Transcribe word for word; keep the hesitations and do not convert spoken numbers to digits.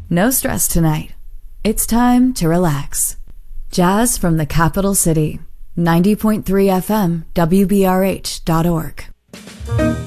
No stress tonight. It's time to relax. Jazz from the capital city. ninety point three F M, W B R H dot org.